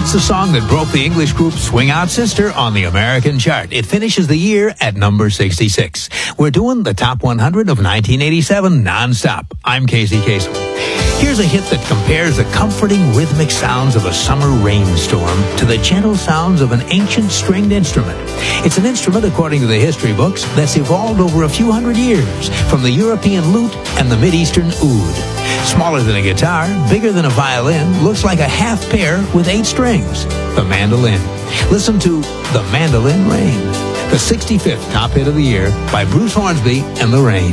That's the song that broke the English group Swing Out Sister on the American chart. It finishes the year at number 66. We're doing the top 100 of 1987 non-stop. I'm Casey Kasem. Here's a hit that compares the comforting rhythmic sounds of a summer rainstorm to the gentle sounds of an ancient stringed instrument. It's an instrument, according to the history books, that's evolved over a few hundred years from the European lute and the Mideastern oud. Smaller than a guitar, bigger than a violin, looks like a half pair with 8 strings. The mandolin. Listen to The Mandolin Rain, the 65th top hit of the year by Bruce Hornsby and Lorraine.